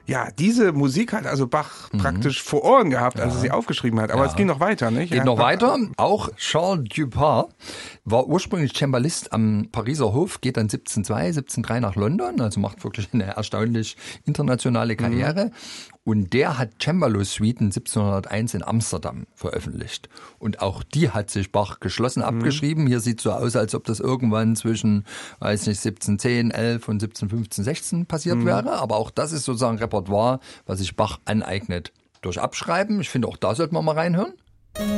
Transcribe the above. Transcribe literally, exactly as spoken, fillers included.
ja, diese Musik hat also Bach mhm. praktisch vor Ohren gehabt, als ja. er sie aufgeschrieben hat. Aber ja. es ging noch weiter, nicht? Geht er noch weiter. Auch Charles Dupart war ursprünglich Cembalist am Pariser Hof, geht dann siebzehnhundertzwei, siebzehnhundertdrei nach London, also macht wirklich eine erstaunlich internationale Karriere. Mhm. Und der hat Cembalo-Suiten siebzehnhunderteins in Amsterdam veröffentlicht. Und auch die hat sich Bach geschlossen abgeschrieben. Mhm. Hier sieht so aus, als ob das irgendwann zwischen, weiß nicht, siebzehnhundertzehn, elf und siebzehnhundertfünfzehn, sechzehn passiert mhm. wäre. Aber auch das ist sozusagen Repertoire, was sich Bach aneignet durch Abschreiben. Ich finde, auch da sollte man mal reinhören.